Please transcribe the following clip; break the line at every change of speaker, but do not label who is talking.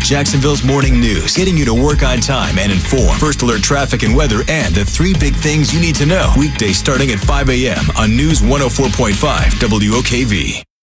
Jacksonville's morning news, getting you to work on time and informed. First alert traffic and weather and the 3 big things you need to know. Weekdays starting at 5 a.m. on News 104.5 WOKV.